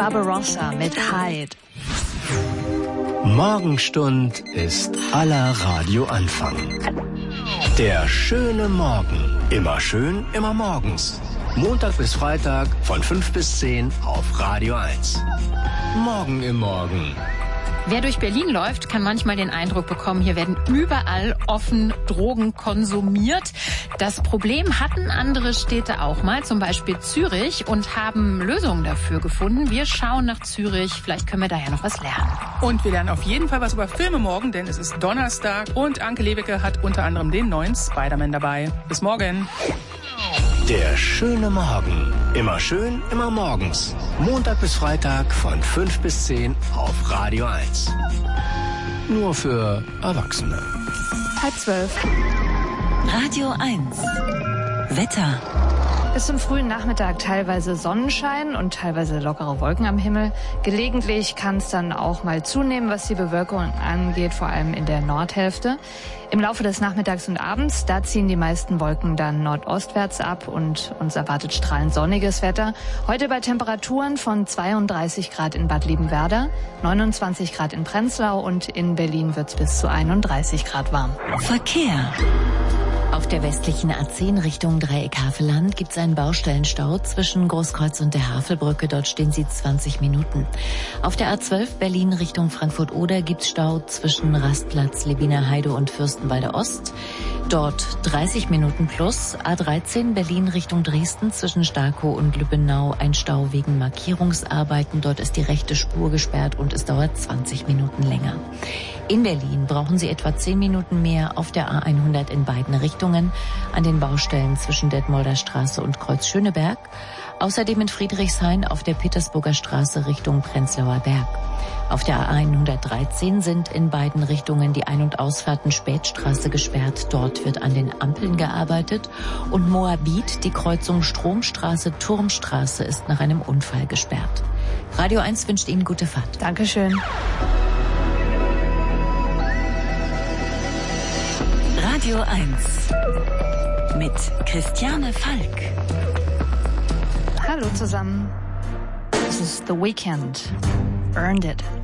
Barbarossa mit Hyde. Morgenstund ist aller Radioanfang. Der schöne Morgen. Immer schön, immer morgens. Montag bis Freitag von 5 bis 10 auf Radio 1. Morgen im Morgen. Wer durch Berlin läuft, kann manchmal den Eindruck bekommen, hier werden überall offen Drogen konsumiert. Das Problem hatten andere Städte auch mal, zum Beispiel Zürich, und haben Lösungen dafür gefunden. Wir schauen nach Zürich, vielleicht können wir da ja noch was lernen. Und wir lernen auf jeden Fall was über Filme morgen, denn es ist Donnerstag und Anke Lewicke hat unter anderem den neuen Spider-Man dabei. Bis morgen. Der schöne Morgen. Immer schön, immer morgens. Montag bis Freitag von 5 bis 10 auf Radio 1. Nur für Erwachsene. 11:30. Radio 1. Wetter. Bis zum frühen Nachmittag teilweise Sonnenschein und teilweise lockere Wolken am Himmel. Gelegentlich kann es dann auch mal zunehmen, was die Bewölkung angeht, vor allem in der Nordhälfte. Im Laufe des Nachmittags und Abends, da ziehen die meisten Wolken dann nordostwärts ab und uns erwartet strahlend sonniges Wetter. Heute bei Temperaturen von 32 Grad in Bad Liebenwerda, 29 Grad in Prenzlau und in Berlin wird's bis zu 31 Grad warm. Verkehr. Auf der westlichen A10 Richtung Dreieck Havelland gibt es einen Baustellenstau zwischen Großkreuz und der Havelbrücke. Dort stehen Sie 20 Minuten. Auf der A12 Berlin Richtung Frankfurt-Oder gibt es Stau zwischen Rastplatz, Lebiner Heide und Fürstenwalde Ost. Dort 30 Minuten plus. A13 Berlin Richtung Dresden zwischen Starkow und Lübbenau ein Stau wegen Markierungsarbeiten. Dort ist die rechte Spur gesperrt und es dauert 20 Minuten länger. In Berlin brauchen Sie etwa 10 Minuten mehr auf der A100 in beiden Richtungen an den Baustellen zwischen Detmolder Straße und Kreuz Schöneberg. Außerdem in Friedrichshain auf der Petersburger Straße Richtung Prenzlauer Berg. Auf der A113 sind in beiden Richtungen die Ein- und Ausfahrten Spätstraße gesperrt. Dort wird an den Ampeln gearbeitet. Und Moabit, die Kreuzung Stromstraße-Turmstraße, ist nach einem Unfall gesperrt. Radio 1 wünscht Ihnen gute Fahrt. Dankeschön. Radio 1 mit Christiane Falk. Hallo zusammen. This is The Weeknd. Earned It.